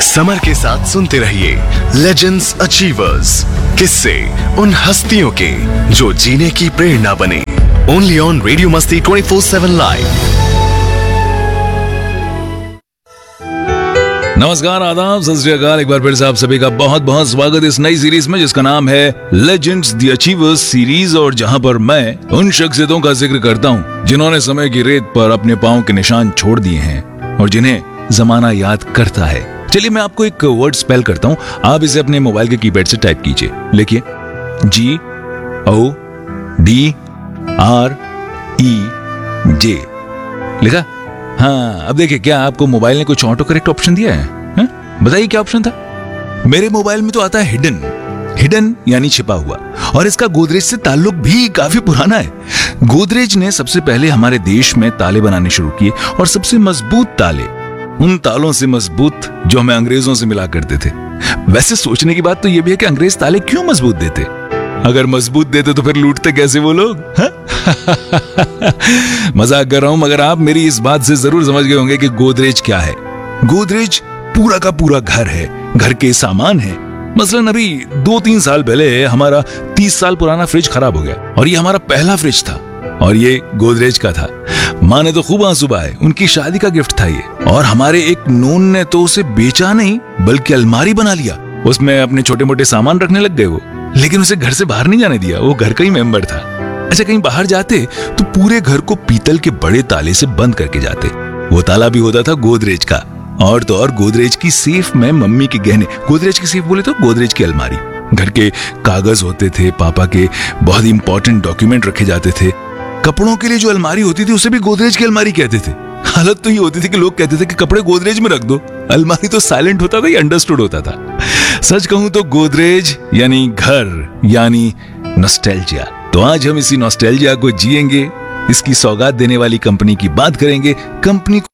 Summer के साथ सुनते रहिए लेजेंड्स अचीवर्स, किस्से उन हस्तियों के जो जीने की प्रेरणा बने। ओनली ऑन रेडियो मस्ती 24/7 लाइव। नमस्कार, आदाब, सत श्री अकाल। एक बार फिर से आप सभी का बहुत बहुत स्वागत इस नई सीरीज में जिसका नाम है लेजेंड्स द अचीवर्स सीरीज, और जहां पर मैं उन शख्सियतों का जिक्र करता हूं जिन्होंने समय की रेत पर अपने पांव के निशान छोड़ दिए हैं और जिन्हें जमाना याद करता है। चलिए मैं आपको एक वर्ड स्पेल करता हूं, आप इसे अपने मोबाइल के कीपैड से टाइप कीजिए। लिखिए GODREJ। लिखा? हाँ, अब देखिए, क्या आपको मोबाइल ने कुछ ऑटो करेक्ट ऑप्शन दिया है? बताइए क्या ऑप्शन था? मेरे मोबाइल में तो आता है हिडन यानी छिपा हुआ, और इसका गोदरेज से ताल्लुक भी काफी पुराना है। गोदरेज ने सबसे पहले हमारे देश में ताले बनाने शुरू किए, और सबसे मजबूत ताले उन तालों से मजबूत जो हमें अंग्रेजों से मिला करते थे। वैसे सोचने की बात तो यह भी है कि अंग्रेज ताले क्यों मजबूत देते? अगर मजबूत देते तो फिर लूटते कैसे वो लोग? मजाक कर रहा हूं, मगर आप मेरी इस बात से जरूर समझ गए होंगे कि गोदरेज क्या है। गोदरेज पूरा का पूरा घर है, घर के सामान है। मसलन अभी 2-3 साल पहले हमारा 30 साल पुराना फ्रिज खराब हो गया, और ये हमारा पहला फ्रिज था, और ये गोदरेज का था। माँ ने तो खूब आंसू बहाए, उनकी शादी का गिफ्ट था ये। और हमारे एक नून ने तो उसे बेचा नहीं बल्कि अलमारी बना लिया, उसमें अपने छोटे मोटे सामान रखने लग गए वो। लेकिन उसे घर से बाहर नहीं जाने दिया, वो घर का ही मेंबर था। अच्छा, कहीं बाहर जाते तो पूरे घर को पीतल के बड़े ताले से बंद करके जाते। वो ताला भी होता था गोदरेज का। और तो और गोदरेज की सेफ में मम्मी के गहने, गोदरेज की सेफ बोले तो गोदरेज की अलमारी, घर के कागज होते थे, पापा के बहुत इंपॉर्टेंट डॉक्यूमेंट रखे जाते थे। कपड़ों के लिए जो अलमारी होती थी उसे भी गोदरेज की अलमारी कहते थे। हालत तो ये होती थी कि लोग कहते थे कि कपड़े गोदरेज में रख दो। अलमारी तो साइलेंट होता था, ये अंडरस्टूड होता था। सच कहूं तो गोदरेज यानी घर, यानी नॉस्टैल्जिया। तो आज हम इसी नॉस्टैल्जिया को जिएंगे, इसकी सौगात देने वाली कंपनी की बात करेंगे। कंपनी